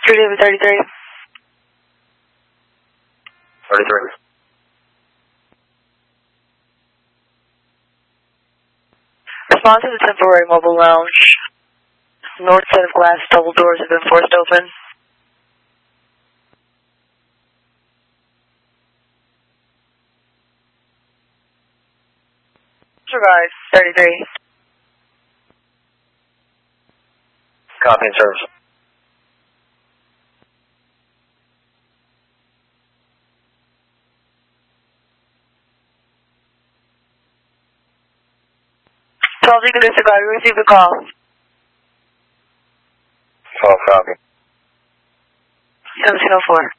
33. 33. Response to the temporary mobile lounge. North set of glass double doors have been forced open. Survive. 33. Copy and service. Chelsea to disregard. We received the call. 12 copy. 1704.